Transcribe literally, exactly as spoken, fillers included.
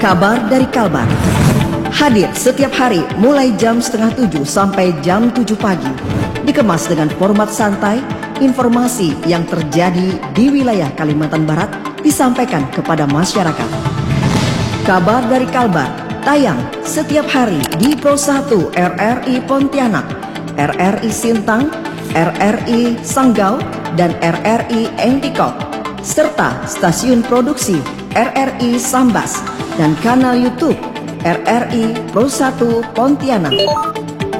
Kabar dari Kalbar hadir setiap hari mulai jam setengah tujuh sampai jam tujuh pagi. Dikemas dengan format santai, informasi yang terjadi di wilayah Kalimantan Barat disampaikan kepada masyarakat. Kabar dari Kalbar tayang setiap hari di Pro satu R R I Pontianak, R R I Sintang, R R I Sanggau, dan R R I Entikok, serta stasiun produksi R R I Sambas dan kanal YouTube R R I Pro satu Pontianak.